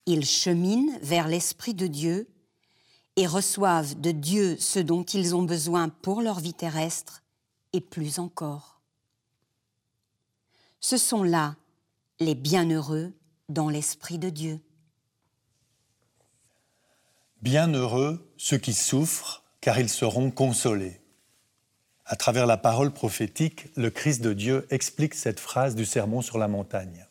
Ils cheminent vers l'Esprit de Dieu et reçoivent de Dieu ce dont ils ont besoin pour leur vie terrestre et plus encore. Ce sont là les bienheureux dans l'Esprit de Dieu. Bienheureux ceux qui souffrent, car ils seront consolés. À travers la parole prophétique, le Christ de Dieu explique cette phrase du Sermon sur la montagne.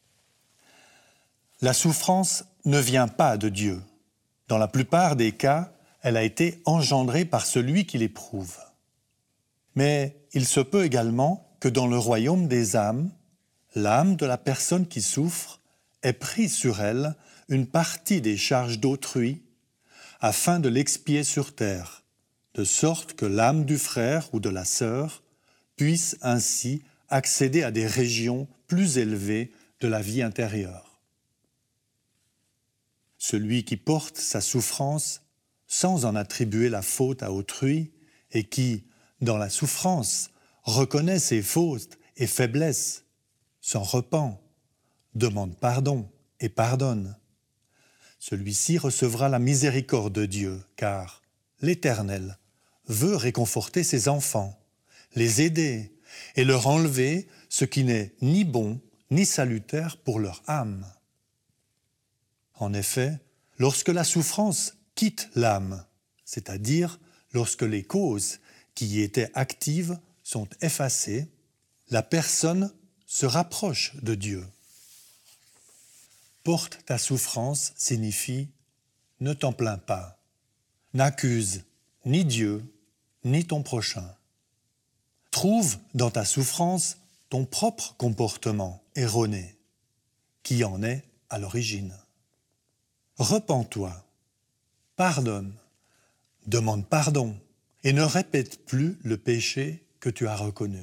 La souffrance ne vient pas de Dieu. Dans la plupart des cas, elle a été engendrée par celui qui l'éprouve. Mais il se peut également que dans le royaume des âmes, l'âme de la personne qui souffre ait pris sur elle une partie des charges d'autrui afin de l'expier sur terre, de sorte que l'âme du frère ou de la sœur puisse ainsi accéder à des régions plus élevées de la vie intérieure. Celui qui porte sa souffrance sans en attribuer la faute à autrui et qui, dans la souffrance, reconnaît ses fautes et faiblesses, s'en repent, demande pardon et pardonne. Celui-ci recevra la miséricorde de Dieu, car l'Éternel veut réconforter ses enfants, les aider et leur enlever ce qui n'est ni bon ni salutaire pour leur âme. En effet, lorsque la souffrance quitte l'âme, c'est-à-dire lorsque les causes qui y étaient actives sont effacées, la personne se rapproche de Dieu. Porte ta souffrance signifie « ne t'en plains pas ». N'accuse ni Dieu, ni ton prochain. Trouve dans ta souffrance ton propre comportement erroné, qui en est à l'origine. Repens-toi, pardonne, demande pardon et ne répète plus le péché que tu as reconnu.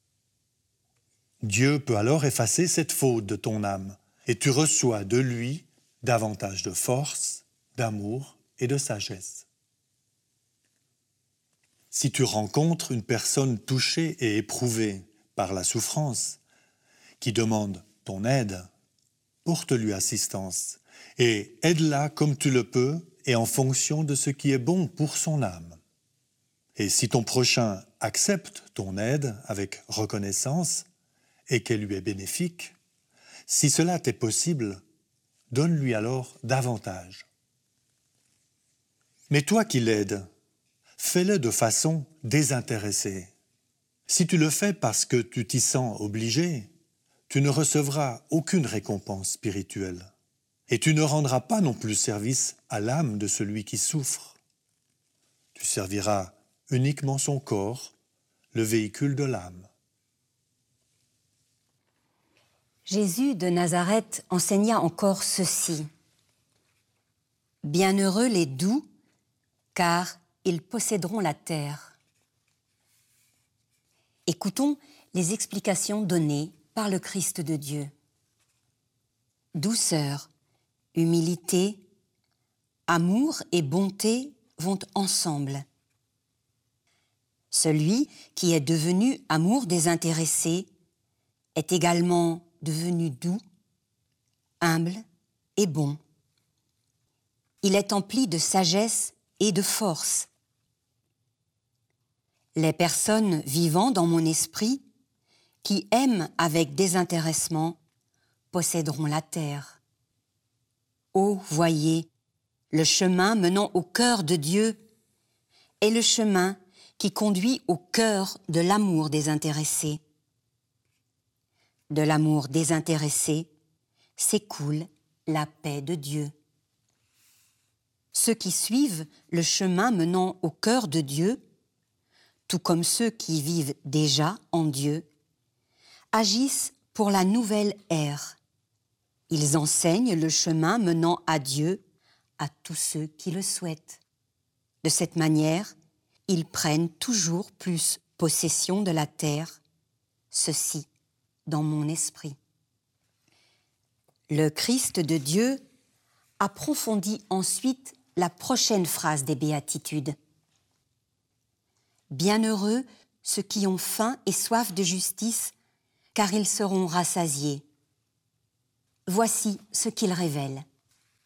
Dieu peut alors effacer cette faute de ton âme et tu reçois de lui davantage de force, d'amour et de sagesse. Si tu rencontres une personne touchée et éprouvée par la souffrance, qui demande ton aide, porte-lui assistance et aide-la comme tu le peux et en fonction de ce qui est bon pour son âme. Et si ton prochain accepte ton aide avec reconnaissance et qu'elle lui est bénéfique, si cela t'est possible, donne-lui alors davantage. Mais toi qui l'aides, fais-le de façon désintéressée. Si tu le fais parce que tu t'y sens obligé, tu ne recevras aucune récompense spirituelle. Et tu ne rendras pas non plus service à l'âme de celui qui souffre. Tu serviras uniquement son corps, le véhicule de l'âme. Jésus de Nazareth enseigna encore ceci. « Bienheureux les doux, car ils posséderont la terre. » Écoutons les explications données par le Christ de Dieu. Douceur, humilité, amour et bonté vont ensemble. Celui qui est devenu amour désintéressé est également devenu doux, humble et bon. Il est empli de sagesse et de force. Les personnes vivant dans mon esprit, qui aiment avec désintéressement, posséderont la terre. Ô, voyez, le chemin menant au cœur de Dieu est le chemin qui conduit au cœur de l'amour désintéressé. De l'amour désintéressé s'écoule la paix de Dieu. Ceux qui suivent le chemin menant au cœur de Dieu, tout comme ceux qui vivent déjà en Dieu, agissent pour la nouvelle ère. Ils enseignent le chemin menant à Dieu à tous ceux qui le souhaitent. De cette manière, ils prennent toujours plus possession de la terre, ceci dans mon esprit. Le Christ de Dieu approfondit ensuite la prochaine phrase des Béatitudes. « Bienheureux ceux qui ont faim et soif de justice, car ils seront rassasiés. » Voici ce qu'il révèle.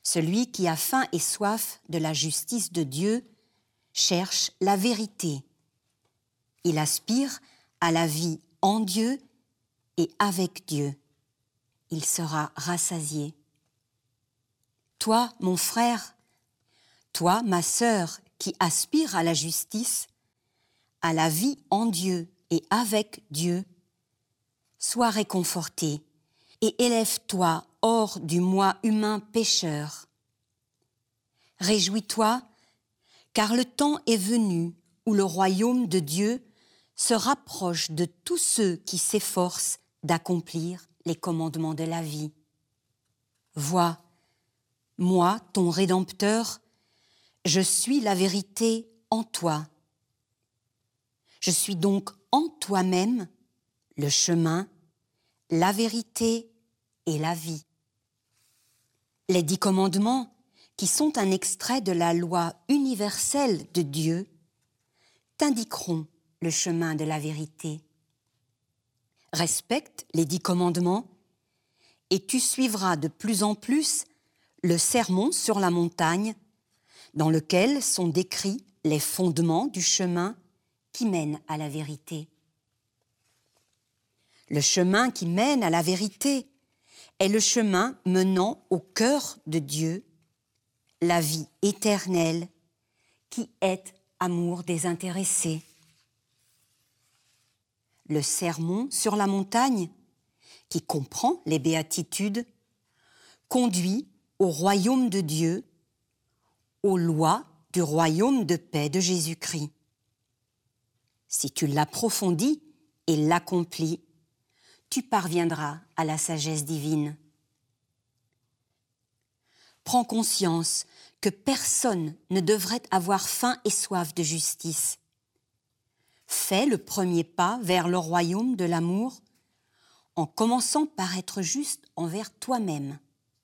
Celui qui a faim et soif de la justice de Dieu cherche la vérité. Il aspire à la vie en Dieu et avec Dieu. Il sera rassasié. Toi, mon frère, toi, ma sœur, qui aspire à la justice, à la vie en Dieu et avec Dieu, sois réconforté et élève-toi hors du moi humain pécheur. Réjouis-toi, car le temps est venu où le royaume de Dieu se rapproche de tous ceux qui s'efforcent d'accomplir les commandements de la vie. Vois, moi, ton Rédempteur, je suis la vérité en toi. Je suis donc en toi-même le chemin, la vérité et la vie. Les 10 commandements, qui sont un extrait de la loi universelle de Dieu, t'indiqueront le chemin de la vérité. Respecte les 10 commandements et tu suivras de plus en plus le sermon sur la montagne dans lequel sont décrits les fondements du chemin qui mène à la vérité. Le chemin qui mène à la vérité est le chemin menant au cœur de Dieu, la vie éternelle qui est amour désintéressé. Le sermon sur la montagne, qui comprend les béatitudes, conduit au royaume de Dieu, aux lois du royaume de paix de Jésus-Christ. Si tu l'approfondis et l'accomplis, tu parviendras à la sagesse divine. Prends conscience que personne ne devrait avoir faim et soif de justice. Fais le premier pas vers le royaume de l'amour en commençant par être juste envers toi-même.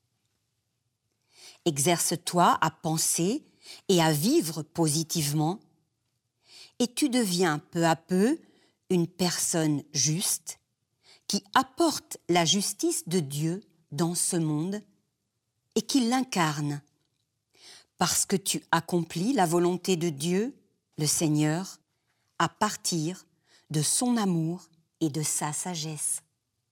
Exerce-toi à penser et à vivre positivement et tu deviens peu à peu une personne juste qui apporte la justice de Dieu dans ce monde et qui l'incarne parce que tu accomplis la volonté de Dieu, le Seigneur, à partir de son amour et de sa sagesse.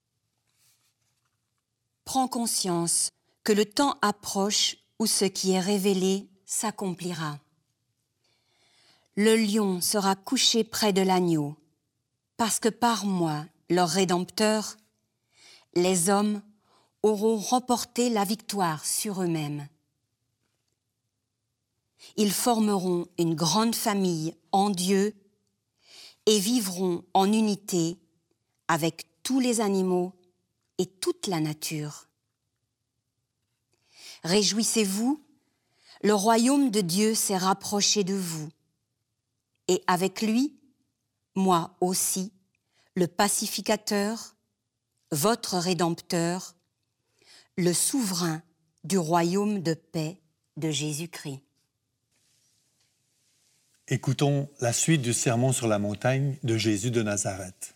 Prends conscience que le temps approche où ce qui est révélé s'accomplira. Le lion sera couché près de l'agneau, parce que par moi, leur Rédempteur, les hommes auront remporté la victoire sur eux-mêmes. Ils formeront une grande famille en Dieu et vivront en unité avec tous les animaux et toute la nature. Réjouissez-vous, le royaume de Dieu s'est rapproché de vous. Et avec lui, moi aussi, le pacificateur, votre Rédempteur, le souverain du royaume de paix de Jésus-Christ. Écoutons la suite du sermon sur la montagne de Jésus de Nazareth.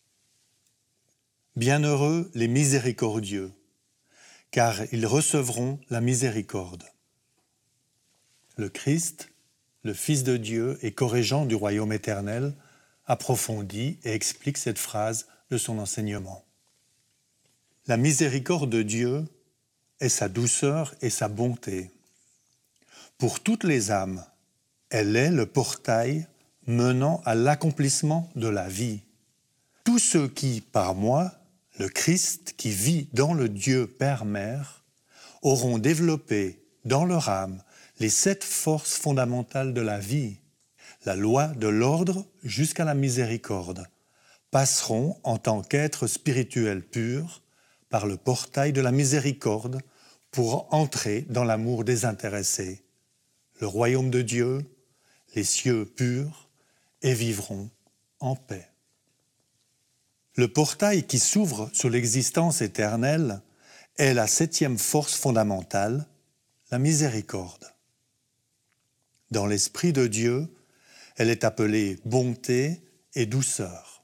Bienheureux les miséricordieux, car ils recevront la miséricorde. Le Christ, le Fils de Dieu et co-régent du royaume éternel, approfondit et explique cette phrase de son enseignement. La miséricorde de Dieu est sa douceur et sa bonté. Pour toutes les âmes, elle est le portail menant à l'accomplissement de la vie. Tous ceux qui, par moi, le Christ qui vit dans le Dieu Père-Mère, auront développé dans leur âme les 7 forces fondamentales de la vie, la loi de l'ordre jusqu'à la miséricorde, passeront en tant qu'êtres spirituels purs par le portail de la miséricorde pour entrer dans l'amour désintéressé, le royaume de Dieu, les cieux purs, et vivront en paix. Le portail qui s'ouvre sur l'existence éternelle est la 7e force fondamentale, la miséricorde. Dans l'Esprit de Dieu, elle est appelée bonté et douceur.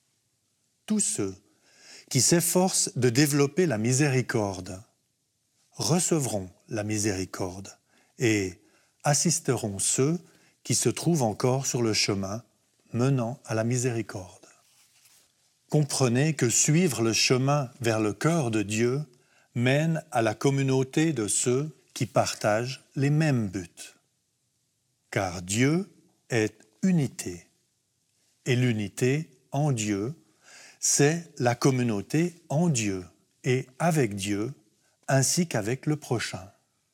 Tous ceux qui s'efforcent de développer la miséricorde recevront la miséricorde et assisteront ceux qui se trouvent encore sur le chemin menant à la miséricorde. Comprenez que suivre le chemin vers le cœur de Dieu mène à la communauté de ceux qui partagent les mêmes buts. Car Dieu est unité, et l'unité en Dieu, c'est la communauté en Dieu et avec Dieu, ainsi qu'avec le prochain.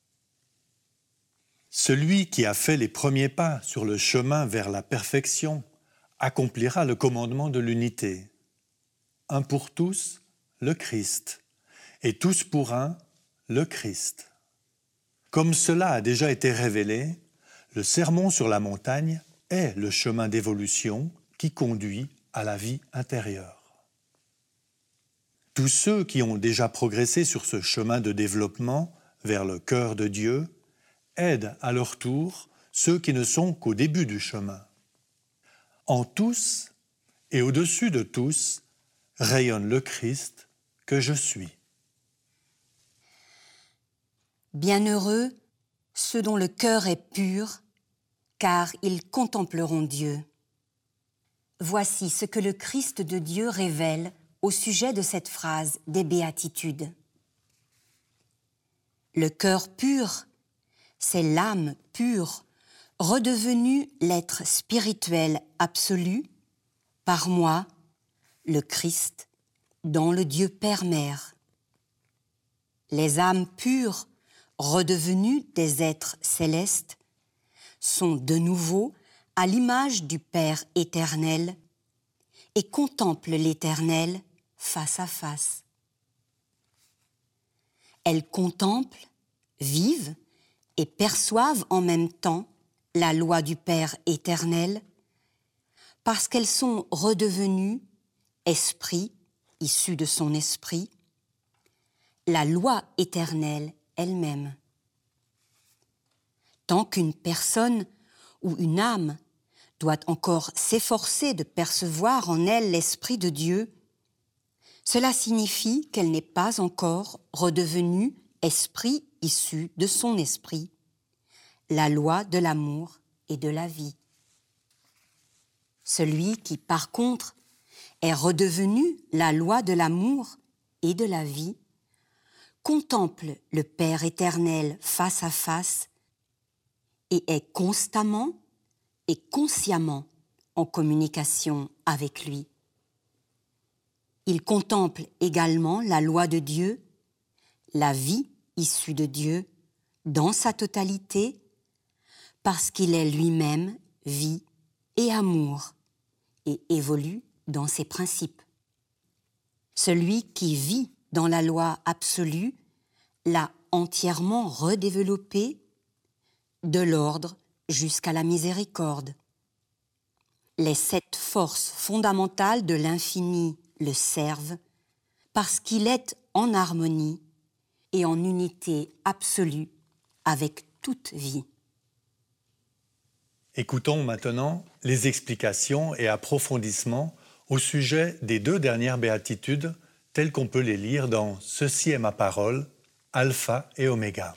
Celui qui a fait les premiers pas sur le chemin vers la perfection accomplira le commandement de l'unité. Un pour tous, le Christ, et tous pour un, le Christ. Comme cela a déjà été révélé, le sermon sur la montagne est le chemin d'évolution qui conduit à la vie intérieure. Tous ceux qui ont déjà progressé sur ce chemin de développement vers le cœur de Dieu aident à leur tour ceux qui ne sont qu'au début du chemin. En tous et au-dessus de tous rayonne le Christ que je suis. Bienheureux ceux dont le cœur est pur, car ils contempleront Dieu. Voici ce que le Christ de Dieu révèle au sujet de cette phrase des Béatitudes. Le cœur pur, c'est l'âme pure, redevenue l'être spirituel absolu, par moi, le Christ, dans le Dieu Père-Mère. Les âmes pures, redevenues des êtres célestes, sont de nouveau à l'image du Père éternel et contemplent l'Éternel face à face. Elles contemplent, vivent et perçoivent en même temps la loi du Père éternel parce qu'elles sont redevenues esprit issu de son esprit, la loi éternelle elle-même. Tant qu'une personne ou une âme doit encore s'efforcer de percevoir en elle l'Esprit de Dieu, cela signifie qu'elle n'est pas encore redevenue esprit issu de son esprit, la loi de l'amour et de la vie. Celui qui, par contre, est redevenu la loi de l'amour et de la vie, contemple le Père éternel face à face et est constamment et consciemment en communication avec lui. Il contemple également la loi de Dieu, la vie issue de Dieu, dans sa totalité, parce qu'il est lui-même vie et amour et évolue dans ses principes. Celui qui vit dans la loi absolue l'a entièrement redéveloppée de l'ordre jusqu'à la miséricorde. Les 7 forces fondamentales de l'infini le servent parce qu'il est en harmonie et en unité absolue avec toute vie. Écoutons maintenant les explications et approfondissements au sujet des 2 dernières béatitudes telles qu'on peut les lire dans « Ceci est ma parole », Alpha et Oméga.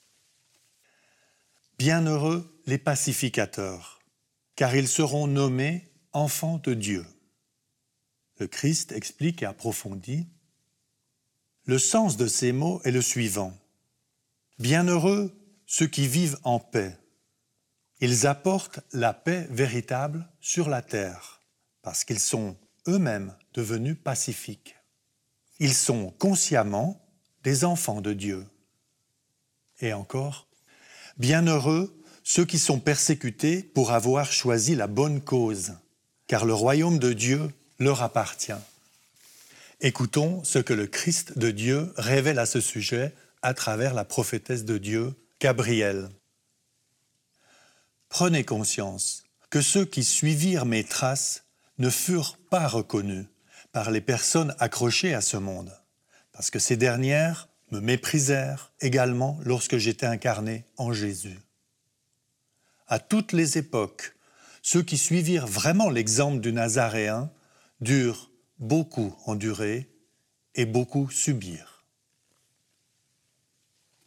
Bienheureux les pacificateurs, car ils seront nommés enfants de Dieu. Le Christ explique et approfondit. Le sens de ces mots est le suivant. Bienheureux ceux qui vivent en paix. Ils apportent la paix véritable sur la terre, parce qu'ils sont eux-mêmes devenus pacifiques. Ils sont consciemment des enfants de Dieu. Et encore, bienheureux ceux qui sont persécutés pour avoir choisi la bonne cause, car le royaume de Dieu leur appartient. Écoutons ce que le Christ de Dieu révèle à ce sujet à travers la prophétesse de Dieu, Gabrielle. Prenez conscience que ceux qui suivirent mes traces ne furent pas reconnus par les personnes accrochées à ce monde, parce que ces dernières me méprisèrent également lorsque j'étais incarné en Jésus. À toutes les époques, ceux qui suivirent vraiment l'exemple du Nazaréen durent beaucoup endurer et beaucoup subir.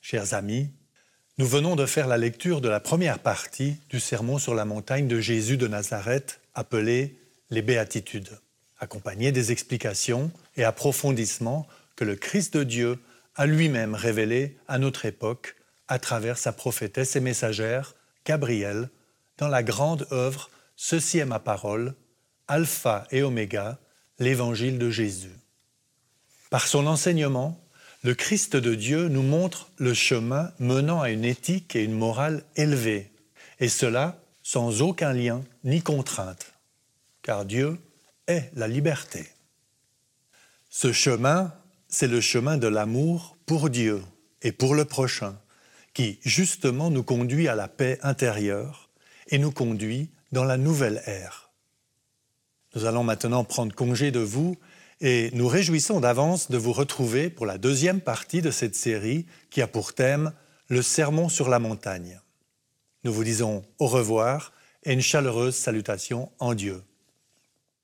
Chers amis, nous venons de faire la lecture de la première partie du Sermon sur la montagne de Jésus de Nazareth, appelé les Béatitudes, accompagné des explications et approfondissements que le Christ de Dieu a lui-même révélés à notre époque à travers sa prophétesse et messagère, Gabrielle, dans la grande œuvre « Ceci est ma parole », Alpha et Oméga, l'Évangile de Jésus. Par son enseignement, le Christ de Dieu nous montre le chemin menant à une éthique et une morale élevée, et cela sans aucun lien ni contrainte, car Dieu est la liberté. Ce chemin, c'est le chemin de l'amour pour Dieu et pour le prochain, qui justement nous conduit à la paix intérieure et nous conduit dans la nouvelle ère. Nous allons maintenant prendre congé de vous et nous réjouissons d'avance de vous retrouver pour la deuxième partie de cette série qui a pour thème le Sermon sur la montagne. Nous vous disons au revoir et une chaleureuse salutation en Dieu.